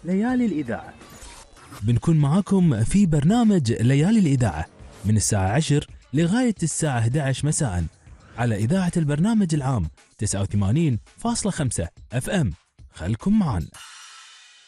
ليالي الإذاعة. بنكون معاكم في برنامج ليالي الإذاعة من الساعة 10 لغاية الساعة 11 مساء على إذاعة البرنامج العام 89.5 FM. خلكم معنا.